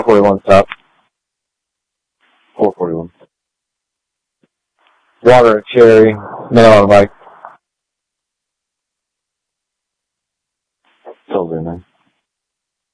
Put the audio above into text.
541 stop. 441. Water at Cherry. Male on a bike. Sold in there.